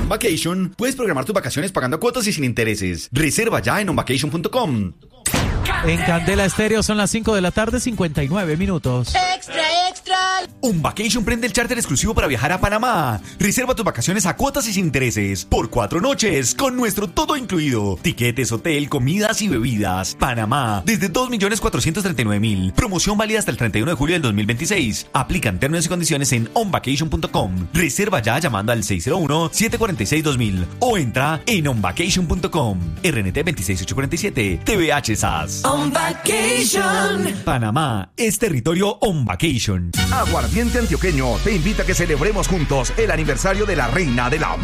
Vacation puedes programar tus vacaciones pagando cuotas y sin intereses. Reserva ya en onvacation.com. En Candela Estéreo son las 5 de la tarde, 59 minutos. ¡Extra, extra! OnVacation prende el charter exclusivo para viajar a Panamá. Reserva tus vacaciones a cuotas y sin intereses por 4 noches con nuestro todo incluido. Tiquetes, hotel, comidas y bebidas. Panamá, desde 2.439.000. Promoción válida hasta el 31 de julio del 2026. Aplican términos y condiciones en onvacation.com. Reserva ya llamando al 601-746-2000 o entra en onvacation.com. RNT 26847. TVH SAS. On Vacation. Panamá es territorio OnVacation. Aguardiente Antioqueño te invita a que celebremos juntos el aniversario de la reina de la